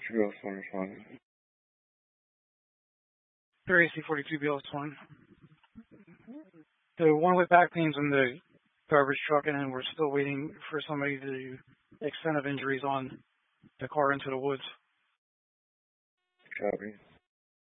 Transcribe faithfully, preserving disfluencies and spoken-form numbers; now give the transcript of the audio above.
two Bill one responding. three A C forty-two B L one. The one with back pains in the garbage truck, and then we're still waiting for somebody to do extent of injuries on the car into the woods. Copy.